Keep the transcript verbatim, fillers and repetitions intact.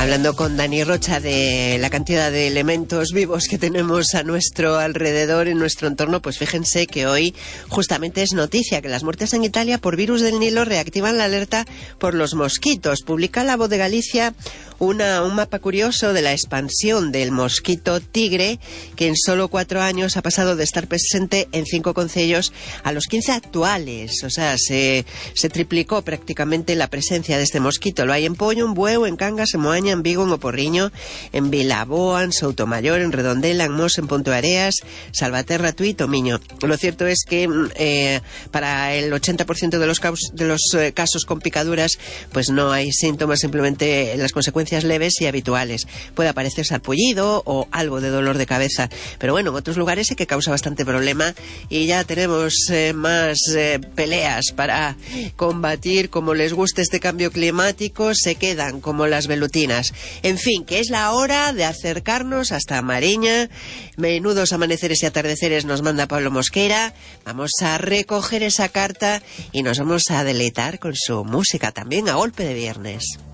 hablando con Dani Rocha de la cantidad de elementos vivos que tenemos a nuestro alrededor, en nuestro entorno. Pues fíjense que hoy justamente es noticia que las muertes en Italia por virus del Nilo reactivan la alerta por los mosquitos. Publica La Voz de Galicia Una, un mapa curioso de la expansión del mosquito tigre, que en solo cuatro años ha pasado de estar presente en cinco concellos a los quince actuales. O sea, se, se triplicó prácticamente la presencia de este mosquito. Lo hay en Pollo, en Bueu, en Cangas, en Moaña, en Vigo, en Oporriño, en Vilaboa, en Soutomayor, en Redondela, en Mos, en Ponteareas, Salvaterra, Tui y Tomiño. Lo cierto es que eh, para el ochenta por ciento de los, caus, de los eh, casos con picaduras, pues no hay síntomas, simplemente las consecuencias leves y habituales. Puede aparecer sarpullido o algo de dolor de cabeza, pero bueno, en otros lugares sí que causa bastante problema y ya tenemos eh, más eh, peleas para combatir. Como les gusta este cambio climático, se quedan como las velutinas. En fin, que es la hora de acercarnos hasta Mariña. Menudos amaneceres y atardeceres nos manda Pablo Mosquera. Vamos a recoger esa carta y nos vamos a deleitar con su música también a golpe de viernes.